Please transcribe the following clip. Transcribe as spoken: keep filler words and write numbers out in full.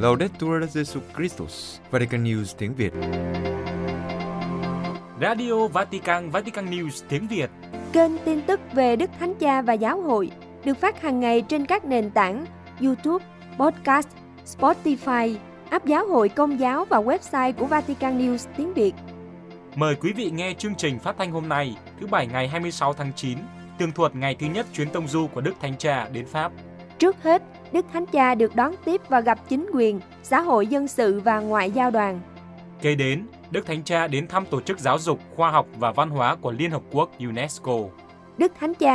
Laudetur Jesus Christus, Vatican News tiếng Việt. Radio Vatican, Vatican News tiếng Việt. Kênh tin tức về Đức Thánh Cha và Giáo hội được phát hàng ngày trên các nền tảng YouTube, Podcast, Spotify, app Giáo hội Công giáo và website của Vatican News tiếng Việt. Mời quý vị nghe chương trình phát thanh hôm nay, thứ Bảy ngày hai mươi sáu tháng chín, tường thuật ngày thứ nhất chuyến tông du của Đức Thánh Cha đến Pháp. Trước hết, Đức Thánh Cha được đón tiếp và gặp chính quyền, xã hội dân sự và ngoại giao đoàn. Kế đến, Đức Thánh Cha đến thăm Tổ chức Giáo dục, Khoa học và Văn hóa của Liên Hợp Quốc UNESCO. Đức Thánh Cha